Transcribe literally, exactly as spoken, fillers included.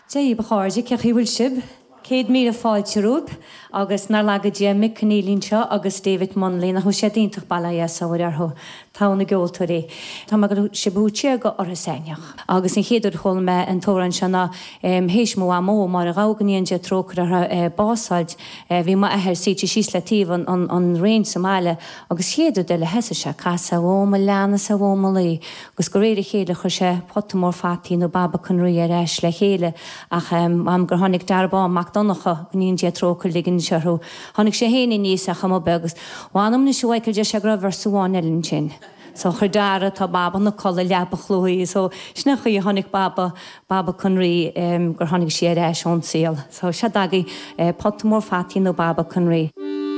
Dé ba cháirde ce bhfuil sib, céad mí a fáilteúb agus nar legad dé mic cnílín seo agus David Munley na thu sé díntaach bailla saoir arth tána ggheoltarí. Tá go sibúte go ortha seineach. Agus in chéidir chun me an tóran sena héis mó a mó mar a gáganíon de trócar básáid bhí ma ahir síte síos letíh an réin Somáile agus chéidir de le heise se casa bhóma leanana sa bhóma lí, agus go réidir chéile chu sé potamór fatíí nó baba chun rií ar eis le chéile ach am gur tháinig darbá Macdonacha níon de trócail ligin seú. Tháinig sé héana níos a chama begus. Bhánam na siúhaicil de se grabhar súháin elinn sin. So chuir dara tá baba na colla leapa chlúí, so sna chu i tháinig baba baba chunrí gur tháinig sé ar eis ón síl. So se dagaí potamór fatíí nó baba chunrí.